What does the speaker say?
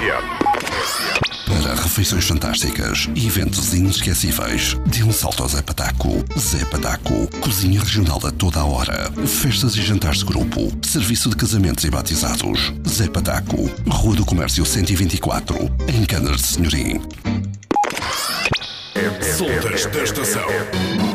Para refeições fantásticas e eventos inesquecíveis, dê um salto ao Zé Pataco. Zé Pataco, cozinha regional a toda a hora, festas e jantares de grupo, serviço de casamentos e batizados. Zé Pataco, Rua do Comércio 124, em Canas de Senhorim. Soltas da estação.